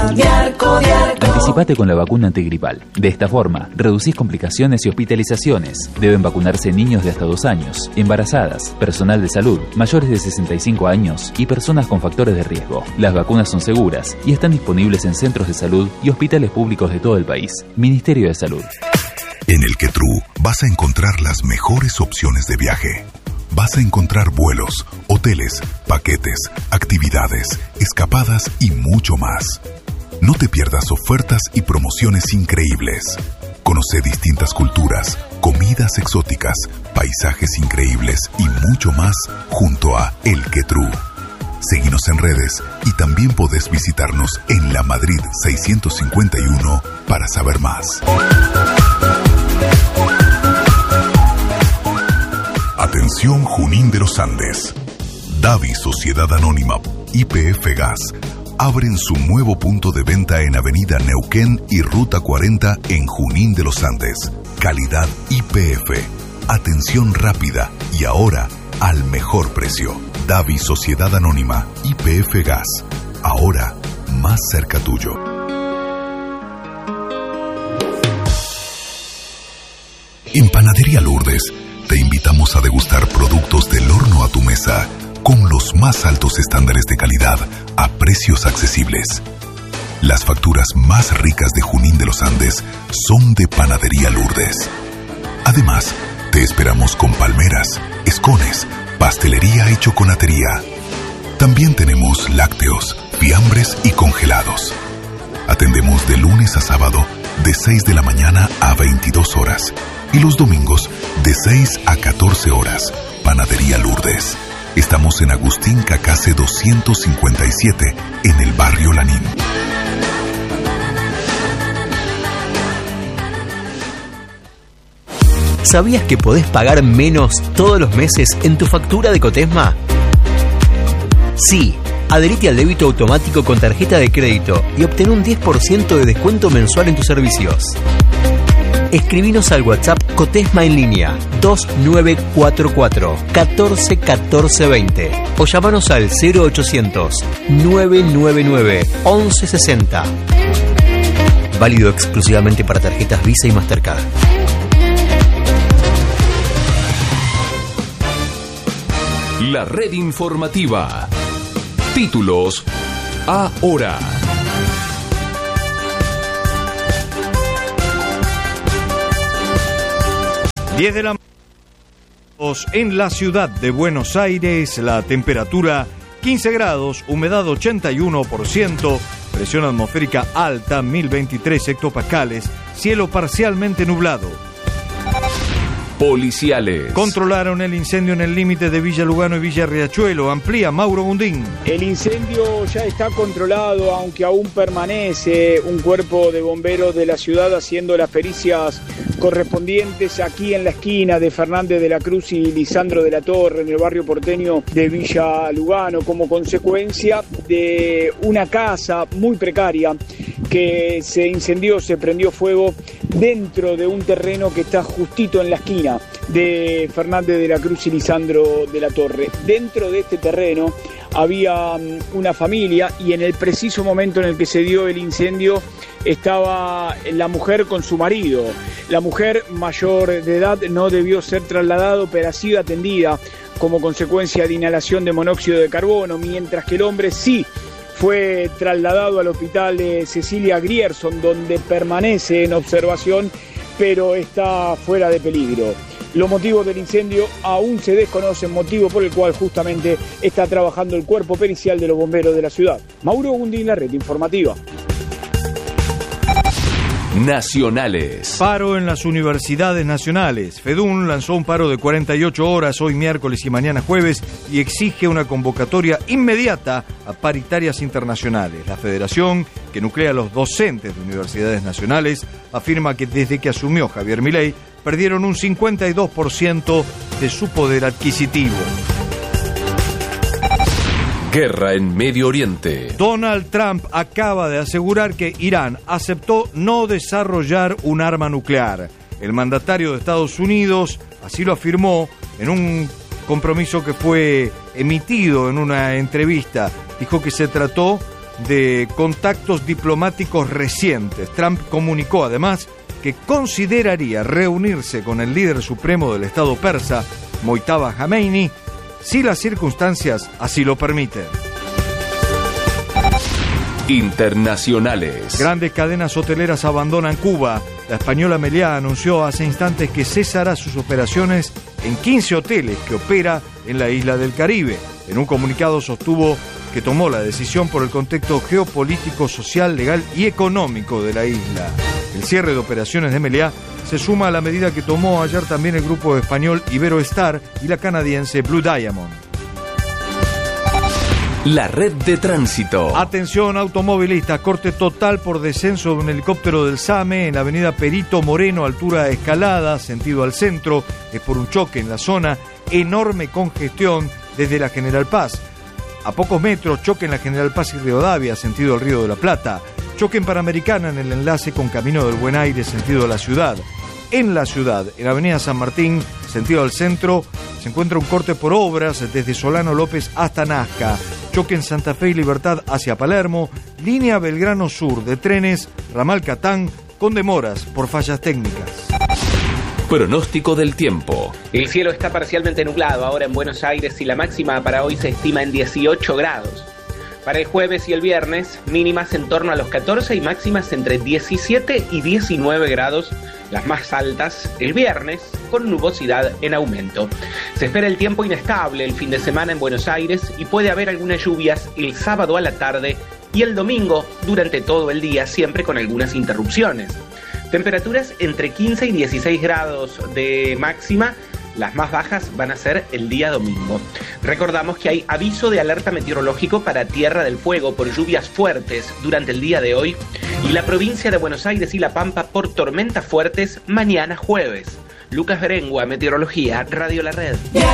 Anticipate con la vacuna antigripal. De esta forma, reducís complicaciones y hospitalizaciones. Deben vacunarse niños de hasta 2 años, embarazadas, personal de salud, mayores de 65 años y personas con factores de riesgo. Las vacunas son seguras y están disponibles en centros de salud y hospitales públicos de todo el país. Ministerio de Salud. En el Quetru vas a encontrar las mejores opciones de viaje. Vas a encontrar vuelos, hoteles, paquetes, actividades, escapadas y mucho más. No te pierdas ofertas y promociones increíbles. Conoce distintas culturas, comidas exóticas, paisajes increíbles y mucho más junto a El Quetru. Seguinos en redes y también podés visitarnos en la Madrid 651 para saber más. Atención Junín de los Andes. Davi Sociedad Anónima YPF Gas abren su nuevo punto de venta en Avenida Neuquén y Ruta 40 en Junín de los Andes. Calidad YPF. Atención rápida y ahora al mejor precio. Davi Sociedad Anónima YPF Gas. Ahora más cerca tuyo. En Panadería Lourdes te invitamos a degustar productos del horno a tu mesa con los más altos estándares de calidad a precios accesibles. Las facturas más ricas de Junín de los Andes son de Panadería Lourdes. Además, te esperamos con palmeras, escones, pastelería y chocolatería. También tenemos lácteos, fiambres y congelados. Atendemos de lunes a sábado de 6 de la mañana a 22 horas y los domingos de 6 a 14 horas. Panadería Lourdes. Estamos en Agustín Cacase 257 en el barrio Lanín. ¿Sabías que podés pagar menos todos los meses en tu factura de Cotesma? Sí, adherite al débito automático con tarjeta de crédito y obtén un 10% de descuento mensual en tus servicios. Escribinos al WhatsApp Cotesma en línea 2944 14 14 20 o llamanos al 0800 999 1160. Válido exclusivamente para tarjetas Visa y Mastercard. La red informativa. Títulos ahora. De la en la ciudad de Buenos Aires, la temperatura 15 grados, humedad 81%, presión atmosférica alta 1023 hectopascales, cielo parcialmente nublado. Policiales. Controlaron el incendio en el límite de Villa Lugano y Villa Riachuelo. Amplía Mauro Gundín. El incendio ya está controlado, aunque aún permanece un cuerpo de bomberos de la ciudad haciendo las pericias correspondientes aquí en la esquina de Fernández de la Cruz y Lisandro de la Torre, en el barrio porteño de Villa Lugano, como consecuencia de una casa muy precaria que se incendió, se prendió fuego dentro de un terreno que está justito en la esquina de Fernández de la Cruz y Lisandro de la Torre. Dentro de este terreno había una familia y en el preciso momento en el que se dio el incendio estaba la mujer con su marido. La mujer mayor de edad no debió ser trasladada, pero ha sido atendida como consecuencia de inhalación de monóxido de carbono, mientras que el hombre sí fue trasladado al hospital de Cecilia Grierson, donde permanece en observación, pero está fuera de peligro. Los motivos del incendio aún se desconocen, motivo por el cual justamente está trabajando el cuerpo pericial de los bomberos de la ciudad. Mauro Gundín, la red informativa. Nacionales. Paro en las universidades nacionales. FEDUN lanzó un paro de 48 horas hoy miércoles y mañana jueves y exige una convocatoria inmediata a paritarias internacionales. La federación, que nuclea a los docentes de universidades nacionales, afirma que desde que asumió Javier Milei perdieron un 52% de su poder adquisitivo. Guerra en Medio Oriente. Donald Trump acaba de asegurar que Irán aceptó no desarrollar un arma nuclear. El mandatario de Estados Unidos así lo afirmó en un compromiso que fue emitido en una entrevista. Dijo que se trató de contactos diplomáticos recientes. Trump comunicó además que consideraría reunirse con el líder supremo del Estado persa, Mojtaba Khomeini, si las circunstancias así lo permiten. Internacionales. Grandes cadenas hoteleras abandonan Cuba. La española Meliá anunció hace instantes que cesará sus operaciones en 15 hoteles que opera en la isla del Caribe. En un comunicado sostuvo que tomó la decisión por el contexto geopolítico, social, legal y económico de la isla. El cierre de operaciones de Meliá se suma a la medida que tomó ayer también el grupo español Iberoestar y la canadiense Blue Diamond. La red de tránsito. Atención automovilistas, corte total por descenso de un helicóptero del SAME en la avenida Perito Moreno, altura Escalada, sentido al centro. Es por un choque en la zona, enorme congestión desde la General Paz. A pocos metros, choque en la General Paz y Rivadavia, sentido al Río de la Plata. Choque en Panamericana en el enlace con Camino del Buen Aire, sentido a la ciudad. En la ciudad, en la avenida San Martín, sentido al centro, se encuentra un corte por obras desde Solano López hasta Nazca. Choque en Santa Fe y Libertad hacia Palermo, línea Belgrano Sur de trenes, ramal Catán, con demoras por fallas técnicas. Pronóstico del tiempo. El cielo está parcialmente nublado ahora en Buenos Aires y la máxima para hoy se estima en 18 grados. Para el jueves y el viernes, mínimas en torno a los 14 y máximas entre 17 y 19 grados, las más altas el viernes, con nubosidad en aumento. Se espera el tiempo inestable el fin de semana en Buenos Aires y puede haber algunas lluvias el sábado a la tarde y el domingo durante todo el día, siempre con algunas interrupciones. Temperaturas entre 15 y 16 grados de máxima. Las más bajas van a ser el día domingo. Recordamos que hay aviso de alerta meteorológico para Tierra del Fuego por lluvias fuertes durante el día de hoy y la provincia de Buenos Aires y La Pampa por tormentas fuertes mañana jueves. Lucas Berengua, Meteorología, Radio La Red.